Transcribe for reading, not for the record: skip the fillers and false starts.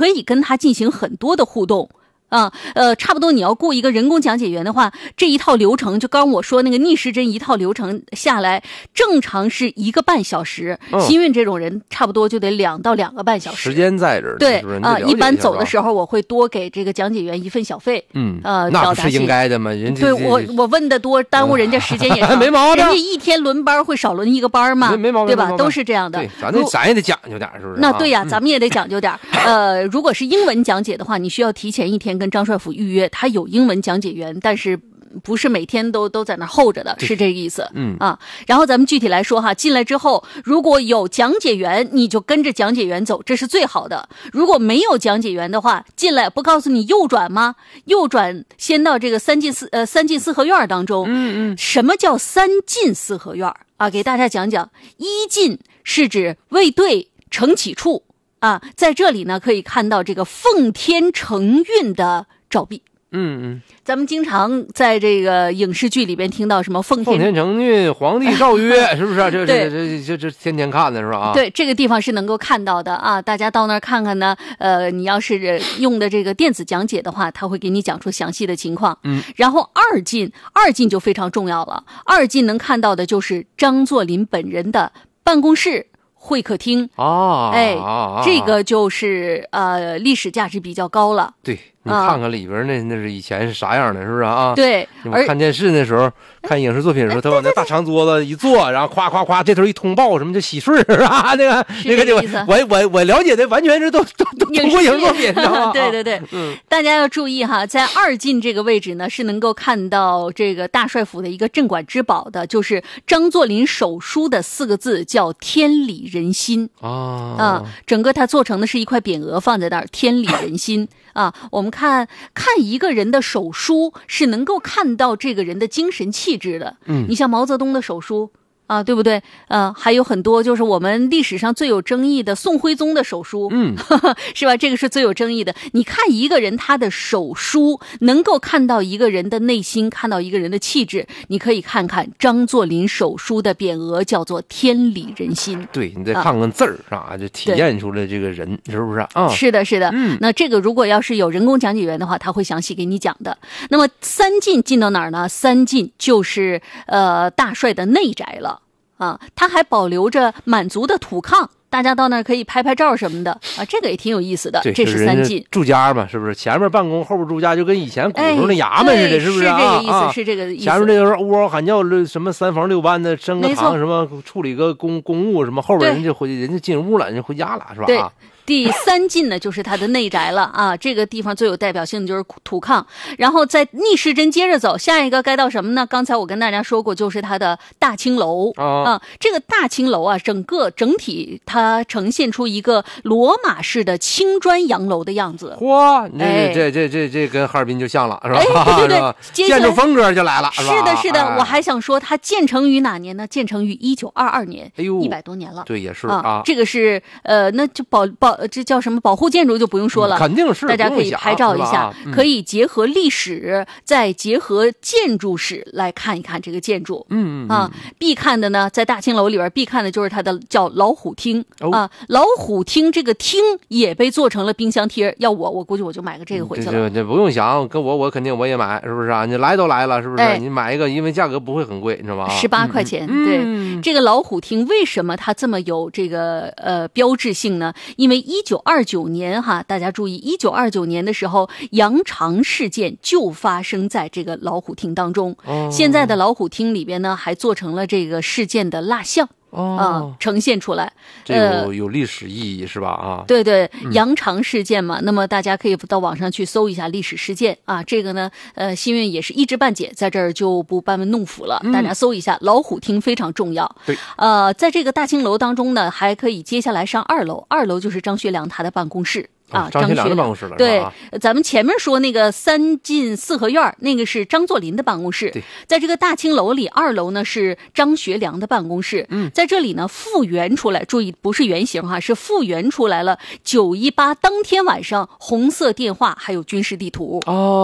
可以跟他进行很多的互动。差不多你要雇一个人工讲解员的话，这一套流程就刚我说那个逆时针一套流程下来，正常是1个半小时。新运这种人差不多就得2到2个半小时。 时间在这儿。 对一般走的时候我会多给这个讲解员1份小费。 那不是应该的吗？人家对我问的多，耽误人家时间也长。 没毛病。 人家一天轮班会少轮1个班嘛？ 没毛病， 对吧？都是这样的。 对，咱也得讲究点，是不是？ 那对呀，咱们也得讲究点。如果是英文讲解的话，你需要提前1天跟张帅府预约，他有英文讲解员，但是不是每天都在那候着的，是这个意思。然后咱们具体来说哈，进来之后如果有讲解员，你就跟着讲解员走，这是最好的。如果没有讲解员的话，进来不告诉你右转吗？右转先到这个三进四合院当中。什么叫三进四合院啊？给大家讲讲。1进是指卫队承起处啊，在这里呢可以看到这个奉天承运的照壁。咱们经常在这个影视剧里边听到什么奉天承运、皇帝诏曰，是不是？这天天看的是吧？ 对，这个地方是能够看到的啊。大家到那儿看看呢。你要是用的这个电子讲解的话，他会给你讲出详细的情况。然后2进就非常重要了。2进能看到的就是张作霖本人的办公室、会客厅。这个就是历史价值比较高了。 对。你看看里边那是以前是啥样的，是不是啊？ 对， 而看电视那时候，看影视作品的时候，他往那大长桌子一坐，然后夸夸夸，这头一通报什么就洗顺啊，那个我了解的完全是都通过影视作品，知道吗？ 对，大家要注意哈，在2进这个位置呢，是能够看到这个大帅府的一个镇馆之宝的，就是张作霖手书的4个字，叫天理人心整个它做成的是一块匾额放在那儿，天理人心。我们看一个人的手书是能够看到这个人的精神气质的。你像毛泽东的手书对不对？还有很多就是我们历史上最有争议的宋徽宗的手书，是吧？这个是最有争议的。你看一个人他的手书，能够看到一个人的内心，看到一个人的气质。你可以看看张作霖手书的匾额，叫做天理人心。 对，你再看看字儿就体验出来这个人，是不是是的。那这个如果要是有人工讲解员的话，他会详细给你讲的。那么3进进到哪儿呢？3进就是大帅的内宅了。他还保留着满族的土炕，大家到那儿可以拍拍照什么的这个也挺有意思的。这是3进住家嘛，是不是？前面办公，后边住家，就跟以前古时候那衙门似的，是不是？ 是这个意思。 前面这个呜嗷喊叫，什么3房6班的升个堂，什么处理个公务什么，后边人家进屋了，人家回家了，是吧？ 对。第3进呢，就是他的内宅了这个地方最有代表性的就是土炕，然后在逆时针接着走，下一个该到什么呢？刚才我跟大家说过，就是他的大青楼这个大青楼整体它呈现出一个罗马式的青砖洋楼的样子。 这跟哈尔滨就像了，是吧？ 对， 建筑风格就来了， 是的。我还想说，它建成于哪年呢？建成于1922年，100多年了。 对，也是这个是那就这叫什么保护建筑就不用说了， 肯定是大家可以拍照一下，可以结合历史，再结合建筑史来看一看这个建筑。必看的呢，在大青楼里边必看的就是它的叫老虎厅老虎厅这个厅也被做成了冰箱贴，要我估计我就买个这个回去了。 这不用想，跟我肯定我也买，是不是你来都来了，是不是？你买一个，因为价格不会很贵，你知道吗 ？18块钱。对，这个老虎厅为什么它这么有这个标志性呢？因为1929年大家注意，1929年的时候，羊肠事件就发生在这个老虎厅当中。现在的老虎厅里边呢，还做成了这个事件的蜡像。呈现出来， 这有历史意义是吧？ 对，羊肠事件嘛，那么大家可以到网上去搜一下历史事件这个呢，新运也是一知半解，在这儿就不班门弄斧了，大家搜一下，老虎厅非常重要。 对， 在这个大青楼当中呢，还可以接下来上2楼，2楼就是张学良他的办公室。 张学良的办公室了。 对，咱们前面说那个3进4合院，那个是张作霖的办公室。在这个大青楼里，2楼呢是张学良的办公室。在这里呢复原出来，注意不是原型是复原出来了918当天晚上红色电话还有军事地图。